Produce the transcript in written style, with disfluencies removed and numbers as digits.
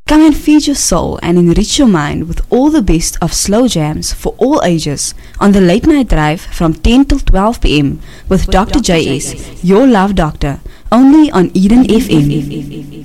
Come and feed your soul and enrich your mind with all the best of slow jams for all ages on the Late Night Drive from 10 till 12 p.m. with Dr. JS, your love doctor, only on Eden FM.